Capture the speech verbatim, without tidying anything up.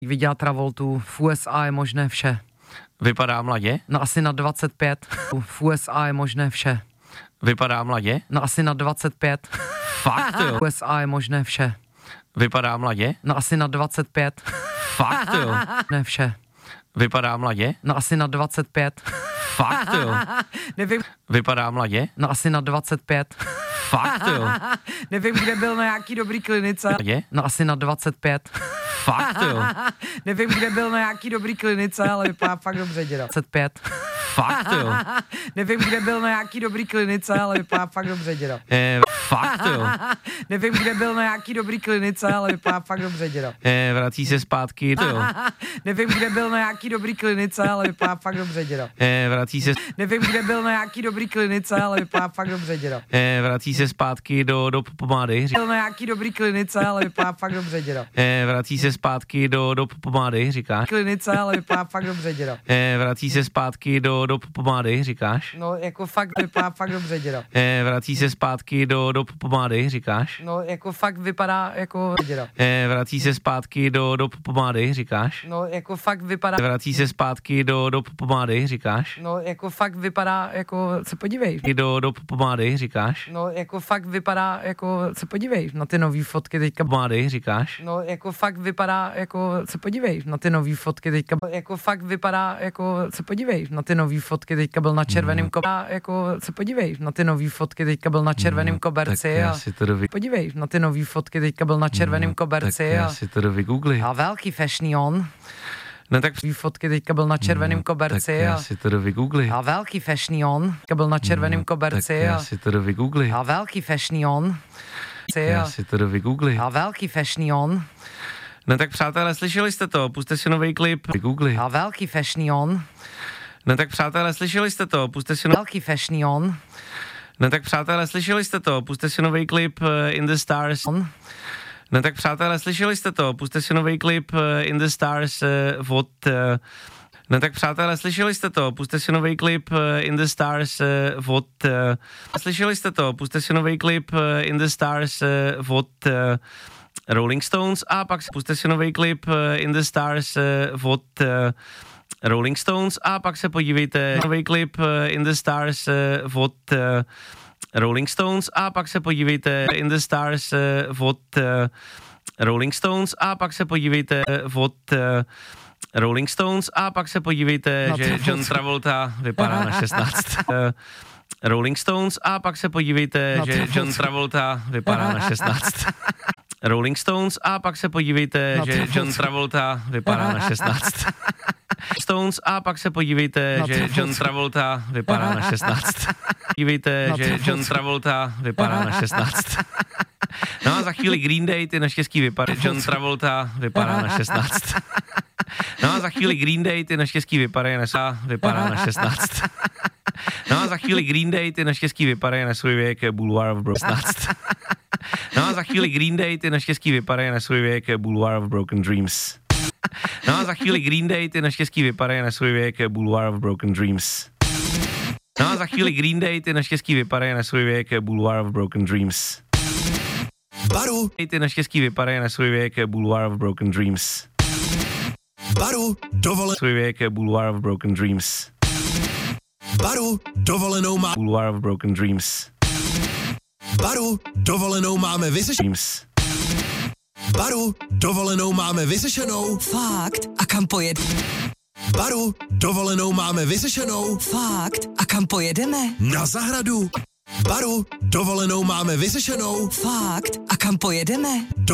Viděla Travoltu, v U S A je možné vše. Vypadá mladě? No asi na dvacet pět. V U S A je možné vše. Vypadá mladě? No asi na dvacet pět. Fakt jo? V U S A je možné vše. Vypadá mladě? No asi na dvacet pět. Fakt jo? Ne vše. Vypadá mladě? No asi na dvacet pět. Fakt jo? Nevím. Vypadá mladě? No asi na dvacet pět. Fakt jo? Nevím, kde byl na nějaký dobrý klinice. Mladě? No asi na dvacet pět. Fakt jo? Nevím, kde byl na nějaký dobrý klinice, ale vypadá fakt dobře, děda. dvacet pět. Fakt jo? Nevím, kde byl na nějaký dobrý klinice, ale vypadá fakt dobře, děda. Eh, fakt jo? Nevím, kde byl na nějaký dobrý klinice, ale vypadá fakt dobře, děda. Eh, vrací se zpátky, to jo? Nevím, kde byl na nějaký dobrý klinice, ale vypadá fakt dobře, děda. Eh, vrací se... Nevím, kde byl na nějaký dobrý klinice, ale vypadá fakt dobře, děda. Eh, vrací se zpátky do, do pomády. Byl na nějaký dobrý klinice, ale vypadá fakt dobře, děda. Eh, vrací se zpátky do, do pomády, říkáš? Klinice, ale vypadá fakt dobře, děda. Eh, vrací se zpátky do, do pomády, říkáš? No, jako fakt vypadá fakt dobře, děda. Eh, vrací se zpátky do, do pomády, říkáš? No, jako fakt vypadá jako děda. Eh, vrací se zpátky do, do pomády, říkáš? No, jako fakt vypadá. Vrací se zpátky do, do pomády, říkáš? No, jako fakt vypadá jako, se podívej. Do, do pomády, říkáš? No, jako fakt vypadá jako, se podívej na ty nový fotky teďka. Pomády, říkáš? No, jako fakt vypadá jako, se podívej na ty nový fotky teďka. Jako fakt vypadá jako, se podívej na ty nový fotky teďka byl na červeném Hmm. koberci. Jako, se podívej na ty nový fotky teďka byl na červeném Hmm, koberci. tak já A si to dovy... podívej na ty nový fotky teďka byl na červeném Hmm, koberci. tak já A, si to dovygoogli. a velký fashion. No tak... Nový fotky teďka byl na červeném Tak koberci. já A, si to dovygoogli. a velký fashion. Teďka byl na červeném Tak koberci. já A, si to dovygoogli. a velký fashion. Já si to dovygoogli. A velký fashion. No tak přátelé, slyšeli jste to, puste si nový klip. Vygoogli. A velký fashion. No tak přátelé, slyšeli jste to, puste si nový... Velký fashion. No tak přátelé, slyšeli jste to, puste si nový klip uh, In the Stars. No tak přátelé, slyšeli jste to, puste si nový klip uh, In the Stars uh, od... Uh, no tak přátelé, slyšeli jste to, puste si nový klip uh, In the Stars uh, od... Uh, slyšeli jste to, puste si nový klip uh, In the Stars uh, od... Uh, Rolling Stones a pak puste si nový klip uh, In the Stars uh, od... Uh, Rolling Stones a pak se podívejte nový klip uh, In the Stars uh, od... Uh, Rolling Stones a pak se podívejte In the Stars uh, od uh, Rolling Stones a pak se podívejte od uh, Rolling Stones a pak se podívejte, no, že John Travolta vypadá na šestnáct. uh, Rolling Stones a pak se podívejte, no, že John Travolta vypadá na šestnáct. Rolling Stones a pak se podívejte, no, že John Travolta vypadá na šestnáct. Stones a pak se podívejte, no, že John Travolta vypadá na šestnáct. Podívejte, no, že John Travolta vypadá na šestnáct. No a za chvíli Green Day, ty naštěstí vypadá, John Travolta vypadá na šestnáct. No a za chvíli Green Day, ty naštěstí vypadají na svůj vypadá na šestnáct. No a za chvíli Green Day, ty naštěstí vypadají na svůj věk Boulevard of Broken šestnáct. No a za chvíli Green Day, ty naštěstí vypadají na svůj věk Boulevard of Broken Dreams. No a za chvíli Green Day, ty naštěstí vypadají na svůj věk Boulevard of Broken Dreams. No a za chvíli Green Day, ty naštěstí vypadají na svůj věk Boulevard of Broken Dreams. Baru. Ty naštěstí vypadají na svůj věk Boulevard of Broken Dreams. Baru, dovolen... Svůj věk Boulevard of Broken Dreams. Baru, dovolenou má... Boulevard of Broken Dreams. Baru, dovolenou máme vyřešenou. Baru, dovolenou máme vyřešenou. Fakt? A kam pojed? Baru, dovolenou máme vyřešenou. Fakt? A kam pojedeme? Na zahradu. Baru, dovolenou máme vyřešenou. Fakt? A kam pojedeme?